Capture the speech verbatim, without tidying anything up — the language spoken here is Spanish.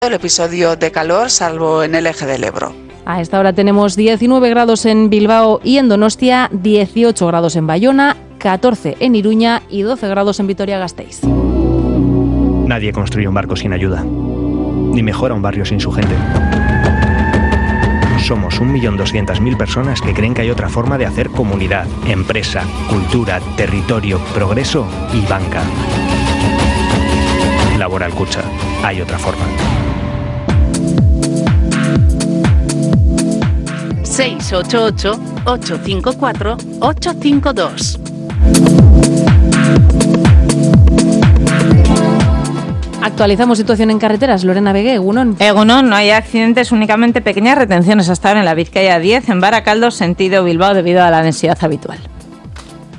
el episodio de calor, salvo en el eje del Ebro. A esta hora tenemos diecinueve grados en Bilbao y en Donostia, dieciocho grados en Bayona, catorce en Iruña y doce grados en Vitoria-Gasteiz. Nadie construye un barco sin ayuda, ni mejora un barrio sin su gente. Somos un millón doscientas mil personas que creen que hay otra forma de hacer comunidad, empresa, cultura, territorio, progreso y banca. Laboral Kutxa. Hay otra forma. seis ocho ocho, ocho cinco cuatro, ocho cinco dos. Actualizamos situación en carreteras. Lorena Begué, Egunon. Egunon, no hay accidentes, únicamente pequeñas retenciones hasta ahora en la Vizcaya diez, en Baracaldo, sentido Bilbao, debido a la densidad habitual.